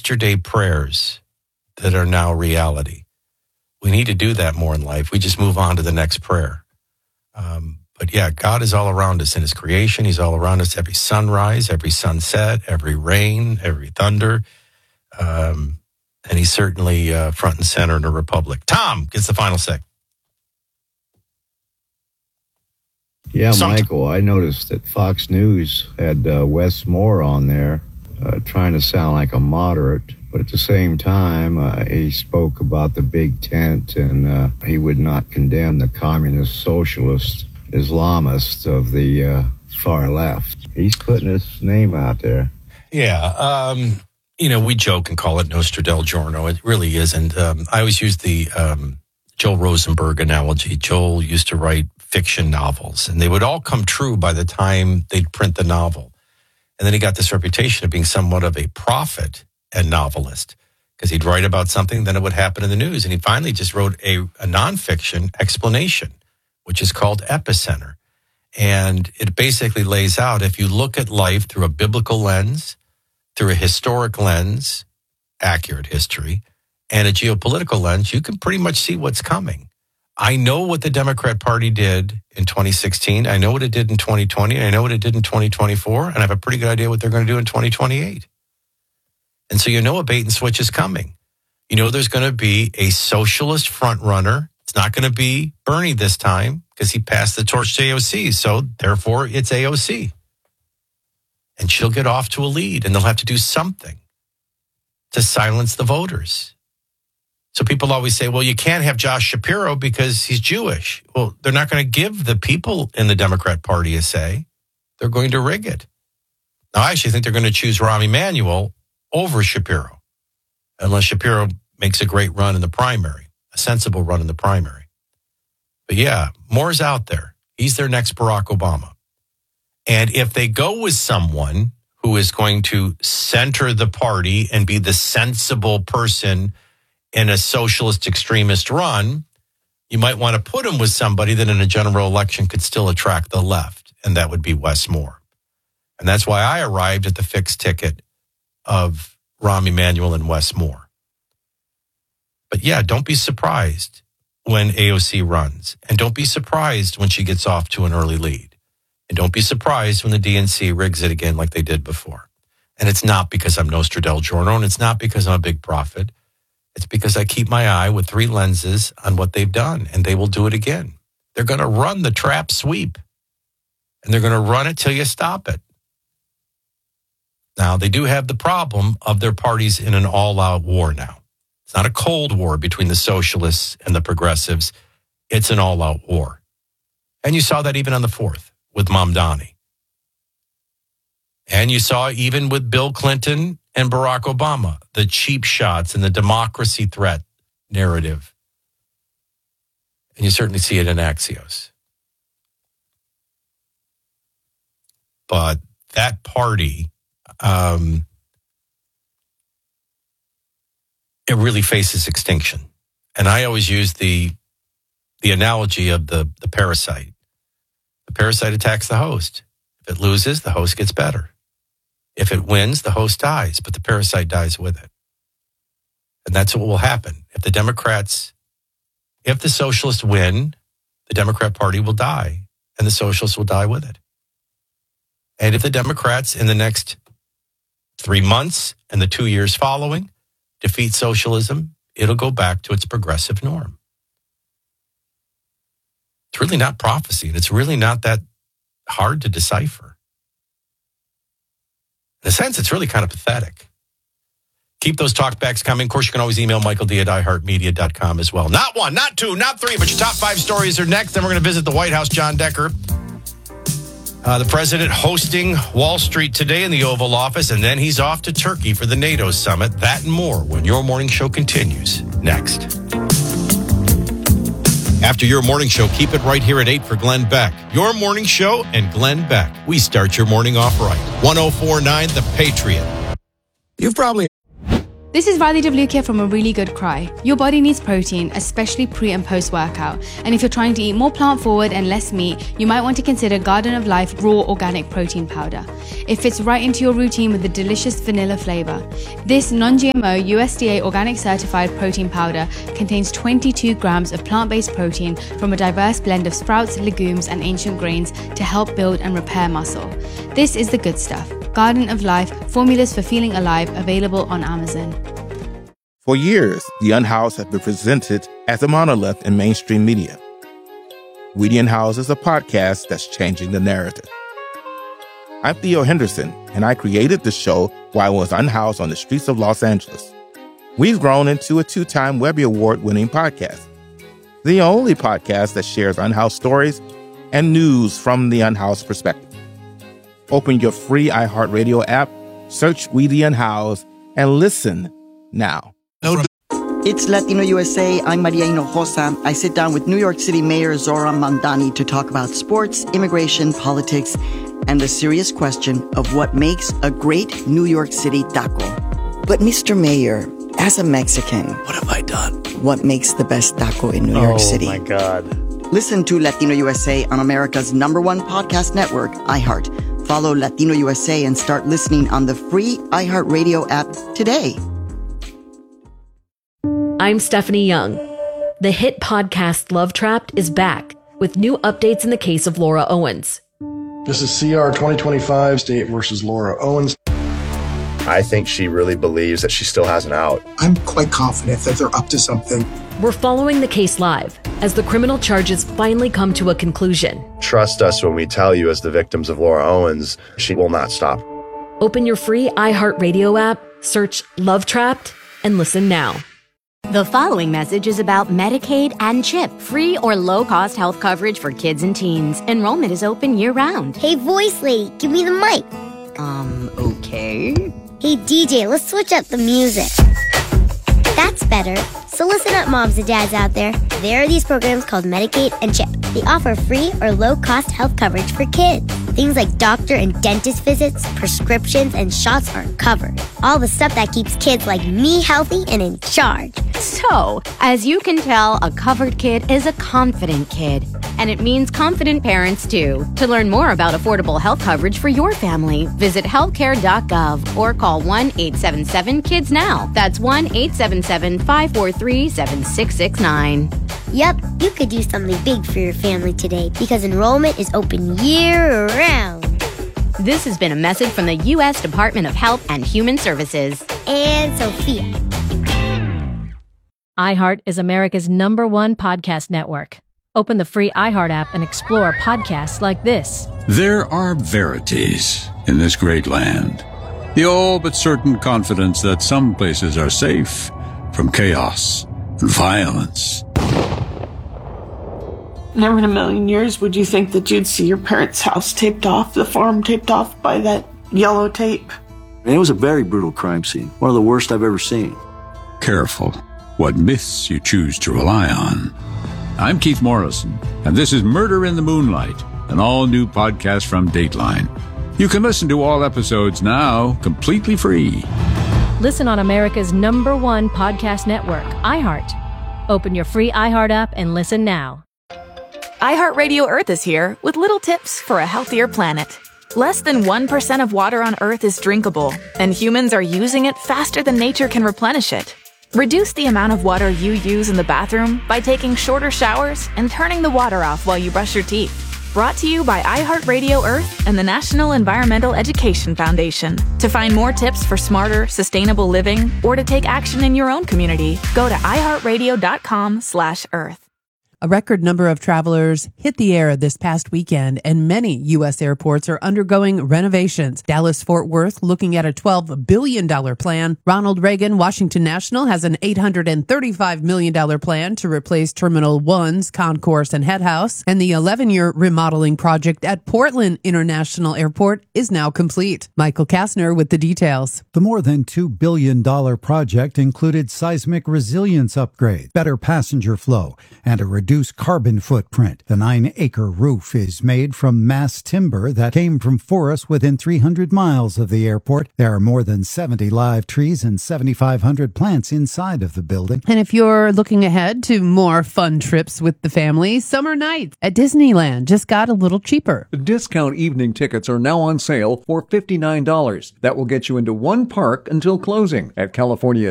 yesterday prayers that are now reality. We need to do that more in life. We just move on to the next prayer. But yeah, God is all around us in his creation. He's all around us every sunrise, every sunset, every rain, every thunder. And he's certainly front and center in the republic. Tom gets the final say. Yeah, Michael, I noticed that Fox News had Wes Moore on there trying to sound like a moderate. But at the same time, he spoke about the big tent and he would not condemn the communist, socialist, Islamists of the far left. He's putting his name out there. Yeah. We joke and call it Nostra del Giorno. It really isn't. I always use the Joel Rosenberg analogy. Joel used to write fiction novels, and they would all come true by the time they'd print the novel. And then he got this reputation of being somewhat of a prophet and novelist, because he'd write about something, then it would happen in the news. And he finally just wrote a nonfiction explanation, which is called Epicenter. And it basically lays out, if you look at life through a biblical lens, through a historic lens, accurate history, and a geopolitical lens, you can pretty much see what's coming. I know what the Democrat Party did in 2016. I know what it did in 2020. I know what it did in 2024. And I have a pretty good idea what they're going to do in 2028. And so you know a bait and switch is coming. You know there's going to be a socialist front runner. It's not going to be Bernie this time because he passed the torch to AOC. So therefore, it's AOC. And she'll get off to a lead, and they'll have to do something to silence the voters. So people always say, well, you can't have Josh Shapiro because he's Jewish. Well, they're not going to give the people in the Democrat Party a say. They're going to rig it. Now, I actually think they're going to choose Rahm Emanuel over Shapiro, unless Shapiro makes a great run in the primary, a sensible run in the primary. But yeah, Moore's out there. He's their next Barack Obama. And if they go with someone who is going to center the party and be the sensible person in a socialist extremist run, you might want to put him with somebody that in a general election could still attract the left, and that would be Wes Moore. And that's why I arrived at the fixed ticket of Rahm Emanuel and Wes Moore. But yeah, don't be surprised when AOC runs, and don't be surprised when she gets off to an early lead, and don't be surprised when the DNC rigs it again like they did before. And it's not because I'm Nostra del Giorno, and it's not because I'm a big prophet. It's because I keep my eye with three lenses on what they've done, and they will do it again. They're going to run the trap sweep, and they're going to run it till you stop it. Now, they do have the problem of their parties in an all-out war now. It's not a cold war between the socialists and the progressives. It's an all-out war. And you saw that even on the 4th with Mamdani. And you saw even with Bill Clinton and Barack Obama, the cheap shots and the democracy threat narrative. And you certainly see it in Axios. But that party, it really faces extinction. And I always use the analogy of the parasite. The parasite attacks the host. If it loses, the host gets better. If it wins, the host dies, but the parasite dies with it. And that's what will happen. If the socialists win, the Democrat Party will die, and the socialists will die with it. And if the Democrats in the next 3 months and the 2 years following defeat socialism, it'll go back to its progressive norm. It's really not prophecy, and it's really not that hard to decipher. In a sense, it's really kind of pathetic. Keep those talkbacks coming. Of course, you can always email Michael D at iHeartMedia.com as well. Not 1, not 2, not 3, but your top 5 stories are next. Then we're going to visit the White House, John Decker. The president hosting Wall Street today in the Oval Office, and then he's off to Turkey for the NATO summit. That and more when your morning show continues next. After your morning show, keep it right here at 8 for Glenn Beck. Your morning show and Glenn Beck. We start your morning off right. 104.9 The Patriot. You've probably... This is Radhi Devlukia from A Really Good Cry. Your body needs protein, especially pre and post workout. And if you're trying to eat more plant forward and less meat, you might want to consider Garden of Life Raw Organic Protein Powder. It fits right into your routine with a delicious vanilla flavor. This non-GMO USDA organic certified protein powder contains 22 grams of plant-based protein from a diverse blend of sprouts, legumes, and ancient grains to help build and repair muscle. This is the good stuff. Garden of Life, formulas for feeling alive, available on Amazon. For years, The Unhoused has been presented as a monolith in mainstream media. We the Unhoused is a podcast that's changing the narrative. I'm Theo Henderson, and I created the show while I was unhoused on the streets of Los Angeles. We've grown into a 2-time Webby Award-winning podcast, the only podcast that shares unhoused stories and news from the unhoused perspective. Open your free iHeartRadio app, search We the Unhoused, and listen now. It's Latino USA. I'm Maria Hinojosa. I sit down with New York City Mayor Zohran Mamdani to talk about sports, immigration, politics, and the serious question of what makes a great New York City taco. But Mr. Mayor, as a Mexican, what have I done? What makes the best taco in New York City? Oh, my God. Listen to Latino USA on America's #1 podcast network, iHeart. Follow Latino USA and start listening on the free iHeartRadio app today. I'm Stephanie Young. The hit podcast Love Trapped is back with new updates in the case of Laura Owens. This is CR 2025, State versus Laura Owens. I think she really believes that she still has an out. I'm quite confident that they're up to something. We're following the case live as the criminal charges finally come to a conclusion. Trust us when we tell you, as the victims of Laura Owens, she will not stop. Open your free iHeartRadio app, search Love Trapped, and listen now. The following message is about Medicaid and CHIP, free or low-cost health coverage for kids and teens. Enrollment is open year-round. Hey, voice lady, give me the mic. Okay. Hey, DJ, let's switch up the music. That's better. So listen up, moms and dads out there. There are these programs called Medicaid and CHIP. They offer free or low-cost health coverage for kids. Things like doctor and dentist visits, prescriptions, and shots are covered. All the stuff that keeps kids like me healthy and in charge. So, as you can tell, a covered kid is a confident kid. And it means confident parents, too. To learn more about affordable health coverage for your family, visit healthcare.gov or call 1-877-KIDS-NOW. That's 1-877-543-7669. Yep, you could do something big for your family today because enrollment is open year-round. This has been a message from the U.S. Department of Health and Human Services. And Sophia. iHeart is America's #1 podcast network. Open the free iHeart app and explore podcasts like this. There are verities in this great land. The all but certain confidence that some places are safe from chaos and violence. Never in a million years would you think that you'd see your parents' house taped off, the farm taped off by that yellow tape. It was a very brutal crime scene, one of the worst I've ever seen. Careful what myths you choose to rely on. I'm Keith Morrison, and this is Murder in the Moonlight, an all-new podcast from Dateline. You can listen to all episodes now, completely free. Listen on America's #1 podcast network, iHeart. Open your free iHeart app and listen now. iHeartRadio Earth is here with little tips for a healthier planet. Less than 1% of water on Earth is drinkable, and humans are using it faster than nature can replenish it. Reduce the amount of water you use in the bathroom by taking shorter showers and turning the water off while you brush your teeth. Brought to you by iHeartRadio Earth and the National Environmental Education Foundation. To find more tips for smarter, sustainable living or to take action in your own community, go to iHeartRadio.com/Earth. A record number of travelers hit the air this past weekend, and many U.S. airports are undergoing renovations. Dallas-Fort Worth looking at a $12 billion plan. Ronald Reagan Washington National has an $835 million plan to replace Terminal 1's concourse and head house. And the 11-year remodeling project at Portland International Airport is now complete. Michael Kastner with the details. The more than $2 billion project included seismic resilience upgrades, better passenger flow, and a reduced reduce carbon footprint. The 9-acre roof is made from mass timber that came from forests within 300 miles of the airport. There are more than 70 live trees and 7,500 plants inside of the building. And if you're looking ahead to more fun trips with the family, summer nights at Disneyland just got a little cheaper. Discount evening tickets are now on sale for $59. That will get you into one park until closing at California